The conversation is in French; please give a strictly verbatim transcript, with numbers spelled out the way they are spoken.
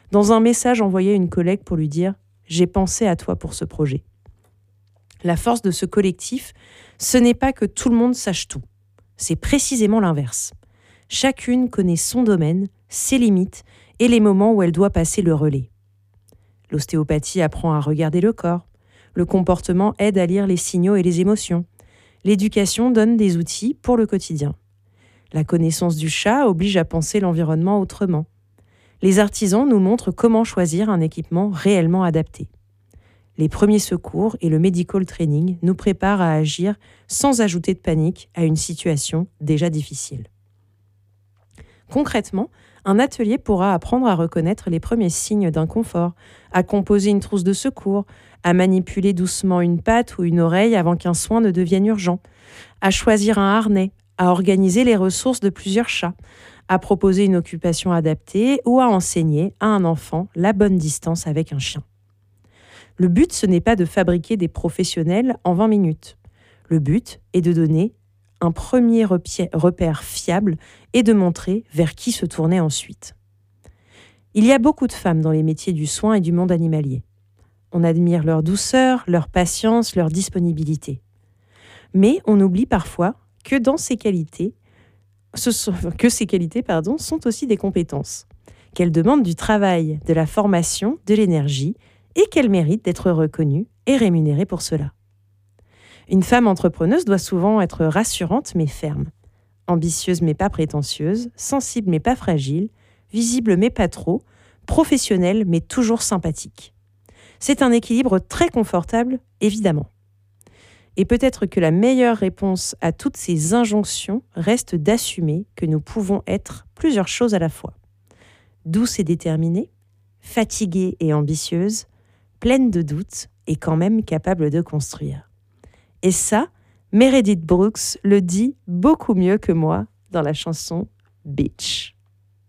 dans un message envoyé à une collègue pour lui dire « J'ai pensé à toi pour ce projet ». La force de ce collectif, ce n'est pas que tout le monde sache tout. C'est précisément l'inverse. Chacune connaît son domaine, ses limites et les moments où elle doit passer le relais. L'ostéopathie apprend à regarder le corps. Le comportement aide à lire les signaux et les émotions. L'éducation donne des outils pour le quotidien. La connaissance du chat oblige à penser l'environnement autrement. Les artisans nous montrent comment choisir un équipement réellement adapté. Les premiers secours et le medical training nous préparent à agir sans ajouter de panique à une situation déjà difficile. Concrètement, un atelier pourra apprendre à reconnaître les premiers signes d'inconfort, à composer une trousse de secours, à manipuler doucement une patte ou une oreille avant qu'un soin ne devienne urgent, à choisir un harnais, à organiser les ressources de plusieurs chats, à proposer une occupation adaptée ou à enseigner à un enfant la bonne distance avec un chien. Le but, ce n'est pas de fabriquer des professionnels en vingt minutes. Le but est de donner un premier repère fiable et de montrer vers qui se tourner ensuite. Il y a beaucoup de femmes dans les métiers du soin et du monde animalier. On admire leur douceur, leur patience, leur disponibilité. Mais on oublie parfois que dans ces qualités, ce sont, que ces qualités pardon, sont aussi des compétences, qu'elles demandent du travail, de la formation, de l'énergie et qu'elles méritent d'être reconnues et rémunérées pour cela. Une femme entrepreneuse doit souvent être rassurante mais ferme, ambitieuse mais pas prétentieuse, sensible mais pas fragile, visible mais pas trop, professionnelle mais toujours sympathique. C'est un équilibre très confortable, évidemment. Et peut-être que la meilleure réponse à toutes ces injonctions reste d'assumer que nous pouvons être plusieurs choses à la fois. Douce et déterminée, fatiguée et ambitieuse, pleine de doutes et quand même capable de construire. Et ça, Meredith Brooks le dit beaucoup mieux que moi dans la chanson Bitch.